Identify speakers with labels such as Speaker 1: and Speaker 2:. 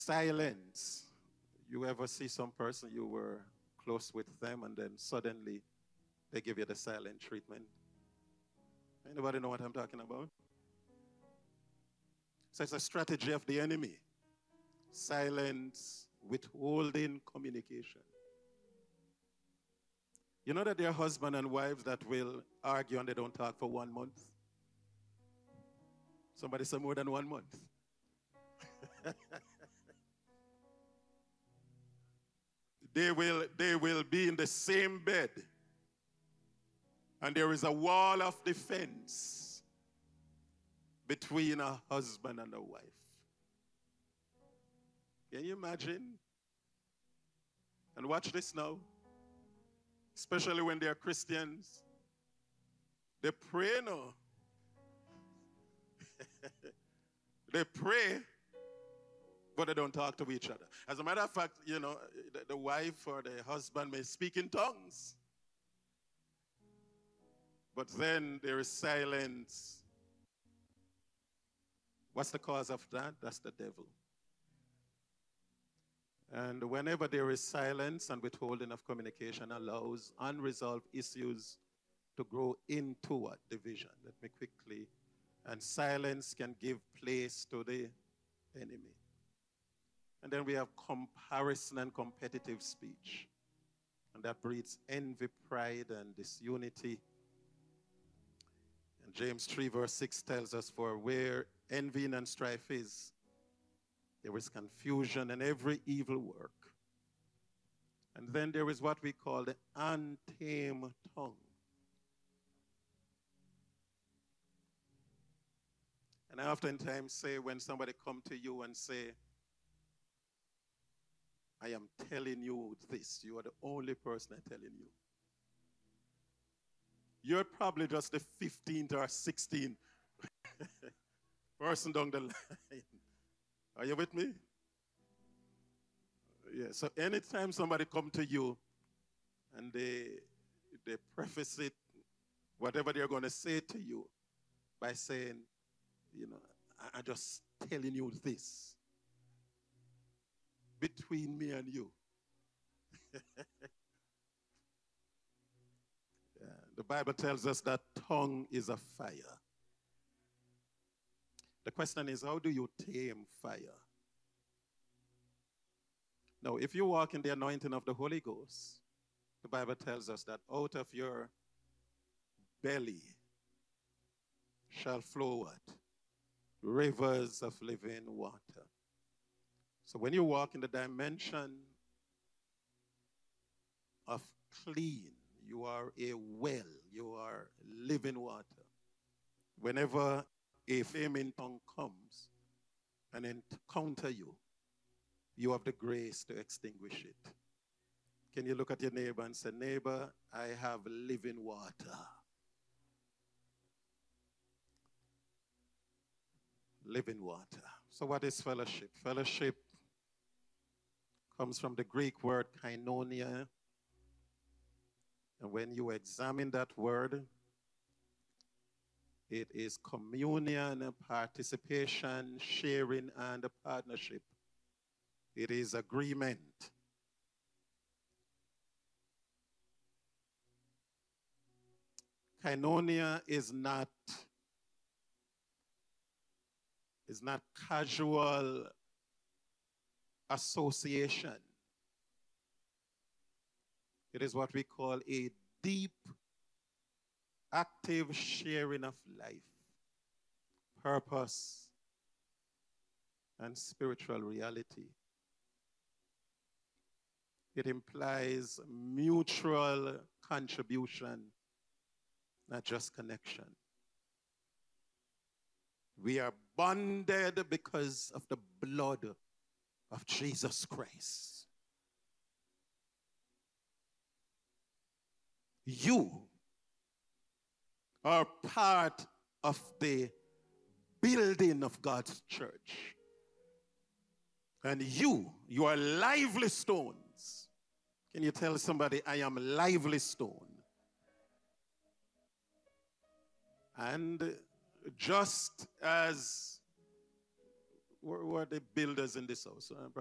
Speaker 1: Silence. You ever see some person you were close with them and then suddenly they give you the silent treatment? Anybody know what I'm talking about? So it's a strategy of the enemy. Silence, withholding communication. You know that there are husband and wives that will argue and they don't talk for 1 month? Somebody say more than 1 month. They will be in the same bed and there is a wall of defense between a husband and a wife. Can you imagine? And watch this now. Especially when they're Christians. They pray now. They pray, but they don't talk to each other. As a matter of fact, the wife or the husband may speak in tongues. But then there is silence. What's the cause of that? That's the devil. And whenever there is silence and withholding of communication allows unresolved issues to grow into what? Division. Let me quickly. And silence can give place to the enemy. And then we have comparison and competitive speech. And that breeds envy, pride, and disunity. And James 3 verse 6 tells us, for where envying and strife is, there is confusion and every evil work. And then there is what we call the untamed tongue. And I oftentimes say when somebody come to you and say, I am telling you this, you are the only person I'm telling you. You're probably just the 15th or 16th person down the line. Are you with me? Yeah, so anytime somebody come to you and they preface it, whatever they're going to say to you, by saying, I'm just telling you this between me and you. Yeah, the Bible tells us that tongue is a fire. The question is, how do you tame fire? Now, if you walk in the anointing of the Holy Ghost, the Bible tells us that out of your belly shall flow what? Rivers of living water. So when you walk in the dimension of clean, you are a well, you are living water. Whenever a flaming tongue comes and encounter you, you have the grace to extinguish it. Can you look at your neighbor and say, neighbor, I have living water. Living water. So what is fellowship? Fellowship comes from the Greek word koinonia. And when you examine that word, it is communion, participation, sharing, and partnership. It is agreement. Koinonia is not casual association. It is what we call a deep, active sharing of life, purpose, and spiritual reality. It implies mutual contribution, not just connection. We are bonded because of the blood of Jesus Christ. You are part of the building of God's church. And you are lively stones. Can you tell somebody, I am lively stone? And just as who are the builders in this house?